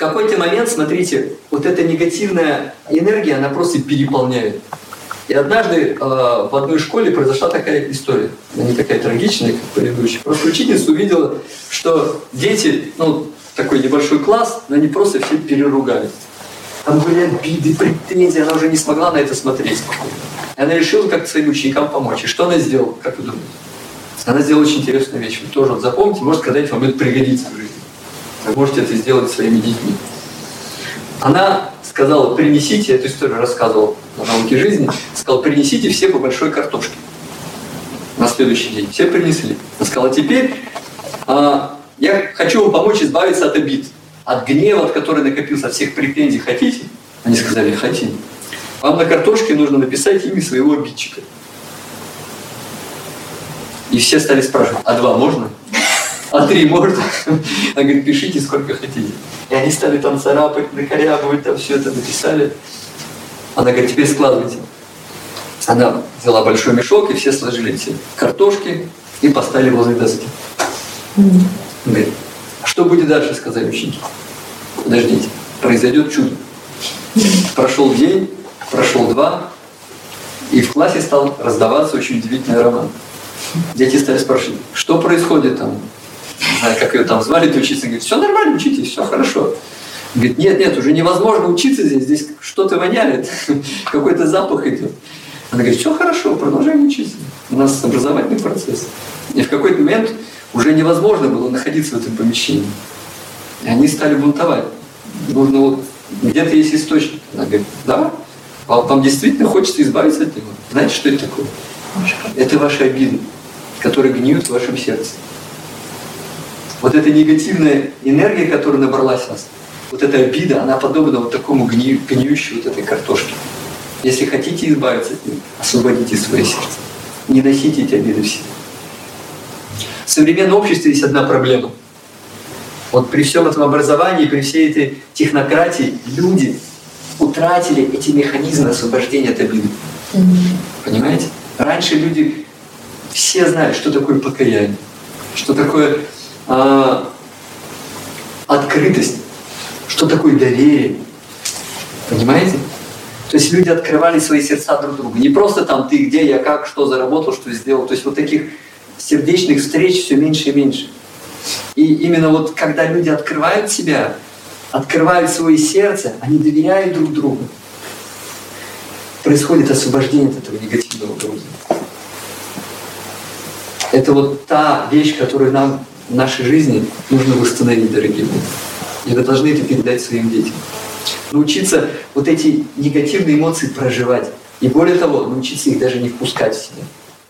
какой-то момент, смотрите, вот эта негативная энергия, она просто переполняет. И однажды в одной школе произошла такая история. Она не такая трагичная, как предыдущая. Просто учительница увидела, что дети, такой небольшой класс, но они просто все переругались. Там были обиды, претензии, она уже не смогла на это смотреть. И она решила как-то своим ученикам помочь. И что она сделала, как вы думаете? Она сделала очень интересную вещь. Вы тоже запомните, может, когда-нибудь вам это пригодится в жизни. Вы можете это сделать своими детьми. Она сказала, принесите, эту историю рассказывал на науке жизни, сказала, принесите все по большой картошке на следующий день. Все принесли. Она сказала, теперь я хочу вам помочь избавиться от обид, от гнева, от который накопился, от всех претензий. Хотите? Они сказали, хотим. Вам на картошке нужно написать имя своего обидчика. И все стали спрашивать, а 2 можно? А 3 можно? Она говорит, пишите сколько хотите. И они стали там царапать, накорябывать, там все это написали. Она говорит, теперь складывайте. Она взяла большой мешок, и все сложили эти картошки и поставили возле доски. Говорит, а что будет дальше, сказали ученики. Подождите, произойдет чудо. Прошел день, прошел 2, и в классе стал раздаваться очень удивительный роман. Дети стали спрашивать, что происходит там? Не знаю, как ее там звали, эта учительница. Говорит, все нормально, учитесь, все хорошо. Говорит, нет, уже невозможно учиться здесь что-то воняет, какой-то запах идет. Она говорит, все хорошо, продолжаем учиться. У нас образовательный процесс. И в какой-то момент уже невозможно было находиться в этом помещении. И они стали бунтовать. Нужно где-то есть источник. Она говорит, да, вам действительно хочется избавиться от него. Знаете, что это такое? Это ваши обиды, которые гниют в вашем сердце. Вот эта негативная энергия, которая набралась в вас, вот эта обида, она подобна вот такому гниющей вот этой картошке. Если хотите избавиться от нее, освободите свое сердце. Не носите эти обиды в себе. В современном обществе есть одна проблема. Вот при всем этом образовании, при всей этой технократии люди утратили эти механизмы освобождения от обиды. Понимаете? Раньше люди все знали, что такое покаяние, что такое открытость, что такое доверие. Понимаете? То есть люди открывали свои сердца друг другу. Не просто там ты где, я как, что заработал, что сделал. То есть вот таких сердечных встреч все меньше и меньше. И именно вот когда люди открывают себя, открывают свое сердце, они доверяют друг другу. Происходит освобождение от этого негативного груза. Это вот та вещь, которую нам в нашей жизни нужно восстановить, дорогие мои. И вы должны это передать своим детям. Научиться вот эти негативные эмоции проживать. И более того, научиться их даже не впускать в себя.